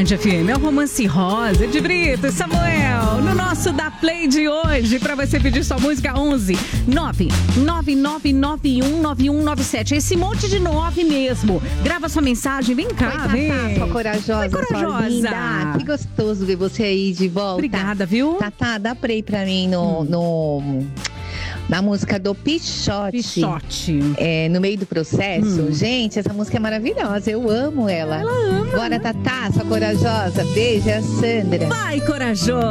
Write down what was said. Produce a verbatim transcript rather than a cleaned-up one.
Band F M, é o Romance Rosa de Brito e Samuel. No nosso Da Play de hoje, pra você pedir sua música, onze nove nove nove nove um nove um nove sete. Esse monte de nove mesmo. Grava sua mensagem, vem cá, Oi, vem. Tatá, sua corajosa, Oi, corajosa. sua linda. Que gostoso ver você aí de volta. Obrigada, viu? Tatá, dá play pra mim no... Hum. no... na música do Pichote. Pichote. É, no meio do processo. Hum. Gente, essa música é maravilhosa. Eu amo ela. Ela ama. Bora, Tatá, sua corajosa. Beijo, é a Sandra. Vai, corajosa.